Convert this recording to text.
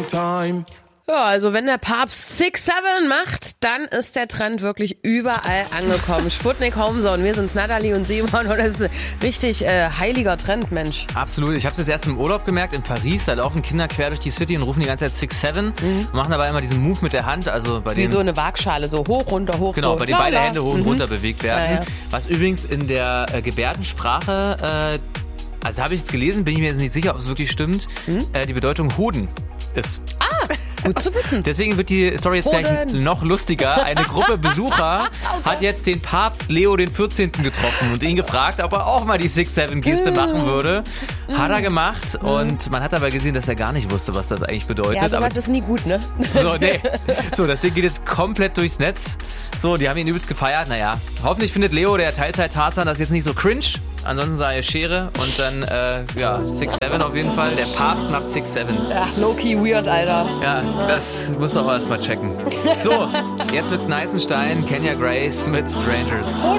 time. Ja, also wenn der Papst 6-7 macht, dann ist der Trend wirklich überall angekommen. Sputnik Homezone, wir sind's, Natalie und Simon, und das ist ein richtig heiliger Trend, Mensch. Absolut. Ich habe es erst im Urlaub gemerkt, in Paris, da laufen Kinder quer durch die City und rufen die ganze Zeit 6-7, machen aber immer diesen Move mit der Hand, also bei Wie denen, so eine Waagschale, so hoch, runter, hoch, genau, so. bei denen beide Hände hoch und runter bewegt werden. Ja, ja. Was übrigens in der Gebärdensprache, also habe ich es gelesen, bin ich mir jetzt nicht sicher, ob es wirklich stimmt, die Bedeutung Hoden ist. Gut zu wissen. Deswegen wird die Story jetzt gleich noch lustiger. Eine Gruppe Besucher hat jetzt den Papst Leo den 14. getroffen und ihn gefragt, ob er auch mal die 6-7-Geste machen würde. Hat er gemacht und man hat aber gesehen, dass er gar nicht wusste, was das eigentlich bedeutet. Ja, sowas aber ist nie gut, ne? so, nee. So, das Ding geht jetzt komplett durchs Netz. So, die haben ihn übelst gefeiert. Naja, hoffentlich findet Leo, der Teilzeit-Tarzan, das jetzt nicht so cringe. Ansonsten sah er Schere und dann, 6-7 auf jeden Fall. Der Papst macht 6-7. Ach, low-key weird, Alter. Ja, das muss man auch erstmal checken. So, jetzt wird's Neißenstein, Kenya Grace mit Strangers.